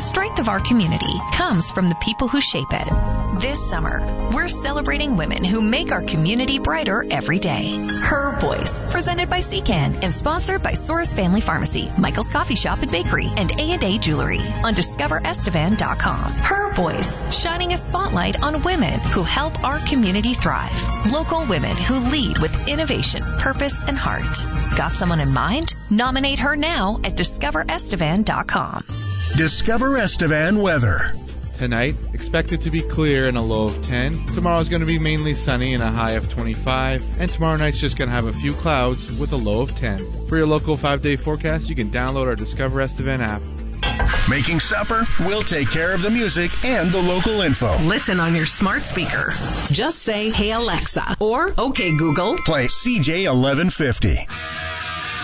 strength of our community comes from the people who shape it. This summer, we're celebrating women who make our community brighter every day. Her Voice, presented by Secan and sponsored by Soros Family Pharmacy, Michael's Coffee Shop and Bakery, and A&A Jewelry on DiscoverEstevan.com. Her Voice, shining a spotlight on women who help our community thrive. Local women who lead with innovation, purpose, and heart. Got someone in mind? Nominate her now at DiscoverEstevan.com. Discover Estevan weather. Tonight, expected to be clear and a low of 10. Tomorrow's going to be mainly sunny and a high of 25. And tomorrow night's just going to have a few clouds with a low of 10. For your local 5-day forecast, you can download our Discover Estevan app. Making supper? We'll take care of the music and the local info. Listen on your smart speaker. Just say, "Hey Alexa," or "Okay Google." Play CJ 1150.